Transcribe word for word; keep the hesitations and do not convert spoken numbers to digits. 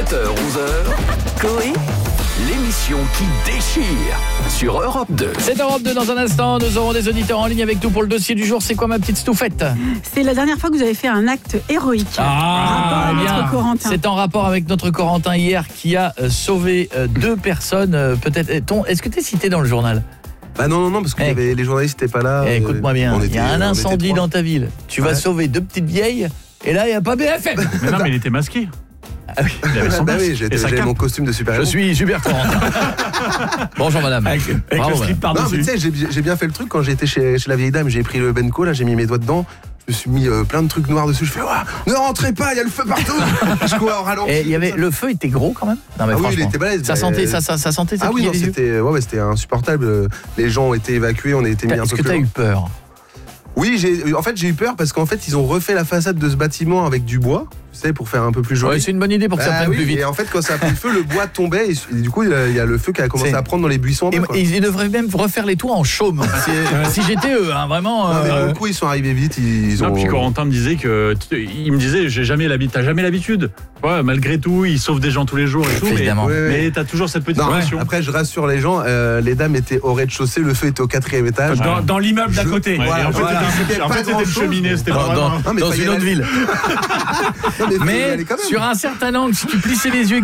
sept heures onze heures, Coé, l'émission qui déchire sur Europe deux. C'est Europe deux dans un instant, nous aurons des auditeurs en ligne avec nous pour le dossier du jour. C'est quoi ma petite stouffette? C'est la dernière fois que vous avez fait un acte héroïque. Ah, rapport à bien. notre Corentin. C'est en rapport avec notre Corentin hier qui a euh, sauvé euh, deux personnes. Euh, peut-être. Ton, est-ce que tu es cité dans le journal? Bah non, non, non, parce que Eh. y avait, les journalistes n'étaient pas là. Eh, écoute-moi bien, on il y était- a un on était incendie trois. dans ta ville. Tu vas Ouais. sauver deux petites vieilles et là il n'y a pas B F M. Mais non, mais il était masqué. Ah oui. Il avait son Bah masque oui, j'étais- et sa j'avais cape. mon costume de super-héros. Je suis super Corentin. Bonjour madame. Avec, avec Bravo, le slip madame. Non, mais tu par-dessus. sais, j'ai j'ai bien fait le truc quand j'étais chez, chez la vieille dame. J'ai pris le Benco, là, j'ai mis mes doigts dedans. Je me suis mis euh, plein de trucs noirs dessus. Je fais, ouah, ne rentrez pas, il y a le feu partout. Je cours en ralenti. Et il y avait le feu était gros quand même. Non mais Ah oui, franchement. il était balèze. Ça mais- sentait, ça, ça, ça sentait, ça Ah oui, pliait non, les yeux. c'était ouais, ouais, c'était insupportable. Les gens ont été évacués, on a été mis un Est-ce peu que plus tu as loin. eu peur? Oui, j'ai, en fait, j'ai eu peur parce qu'en fait, ils ont refait la façade de ce bâtiment avec du bois, tu sais, pour faire un peu plus joli. Ouais, c'est une bonne idée pour que ça Ah prenne oui, plus vite. et en fait, quand ça a pris feu, le bois tombait et, et du coup, il y a- il y a le feu qui a commencé C'est- à prendre dans les buissons. en Et, bas, quoi. et ils devraient même refaire les toits en chaume. C'est- si j'étais eux, hein, vraiment. Non, mais euh, pour le coup, ils sont arrivés vite. Ils ont. Non, puis Corentin me disait que il me disait j'ai jamais l'habitude, t'as jamais l'habitude. Ouais, malgré tout, il sauve des gens tous les jours et tout, mais, Évidemment. Ouais, ouais. mais t'as toujours cette petite Non, pression. après, je rassure les gens. euh, les dames étaient au rez-de-chaussée, le feu était au quatrième étage. Dans- Dans l'immeuble d'à Je- côté. Ouais, voilà, et en fait, voilà. c'était, C'était en pas fait, c'était une grand-chose. cheminée, c'était dans, pas dans- vraiment. Non, mais dans fallait une autre aller- ville. Non, mais fallait y Mais aller quand même. sur un certain angle, si tu plissais les yeux